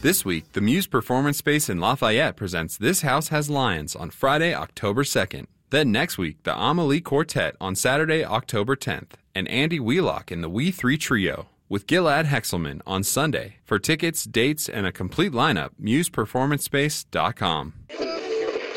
This week, the Muse Performance Space in Lafayette presents This House Has Lions on Friday, October 2nd. Then next week, the Amelie Quartet on Saturday, October 10th, and Andy Wheelock in the We Three Trio, with Gilad Hexelman on Sunday. For tickets, dates, and a complete lineup, museperformancespace.com.